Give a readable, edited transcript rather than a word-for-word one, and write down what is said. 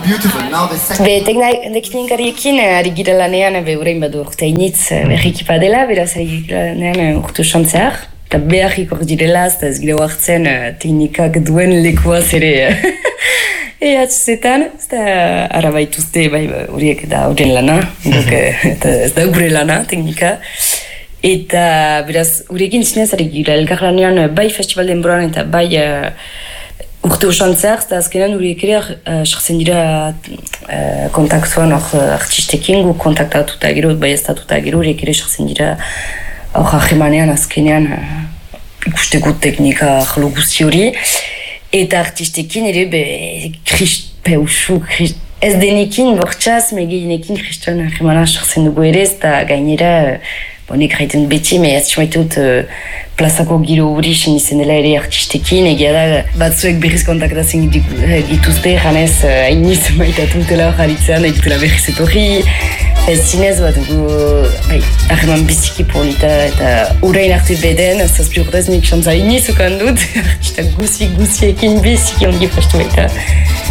Teknikariekin ari gira lanean, orain badu urteinitz berrikipa dela, beraz ari gira lanean urte xantzeak. Eta beharrik hor direla, ez gira hartzen teknikak duen lekuaz ere ehatzetan. Eta ara baituzte, horiek da horien lana, ez da gure lana, teknika. Eta beraz, horiekin zinez ari gira elkar lanean bai festival denboran eta bai urte osantzeak, eta azkenan horiek ere sartzen dira kontaktuan artistekin, gu kontaktatuta gero, bai ez datuta gero, horiek ere sartzen dira hor ahemanean azkenean ikusteko teknika ahlo guzti hori. Eta artistekin ere ez denekin bortxaz, megeinekin kristuan ahemana sartzen dugu ere, eta gainera nek haiten beti, ez txumaitut plazako giro hori sen izen dela ere artistekin, egia da batzuek berriz kontaktatzen dituzte, janez hainiz maitatutela hor haritzean, ditutela berriz etorri. Ez zinez bat ahreman biziki polita eta urain arte beden, zazpi urtez nik xantza inizukan dut, artistak guziekin biziki ongi pastu baita.